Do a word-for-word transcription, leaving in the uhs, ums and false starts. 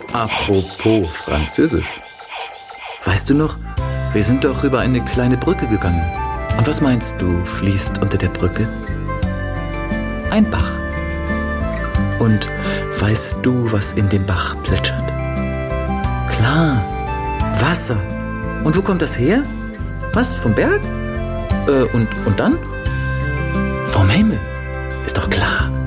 Apropos Französisch. Weißt du noch, wir sind doch über eine kleine Brücke gegangen. Und was meinst du, fließt unter der Brücke? Ein Bach. Und weißt du, was in dem Bach plätschert? Klar, Wasser. Und wo kommt das her? Was, vom Berg? Äh, und, und dann? Vom Himmel. Ist doch klar.